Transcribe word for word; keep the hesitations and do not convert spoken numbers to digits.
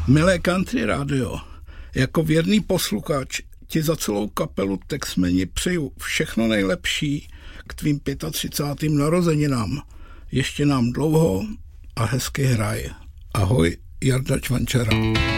Milé Country Radio, jako věrný posluchač ti za celou kapelu Texmeni přeju všechno nejlepší k tvým třicátým pátým narozeninám. Ještě nám dlouho a hezky hraj. Ahoj, Jarda Čvančara.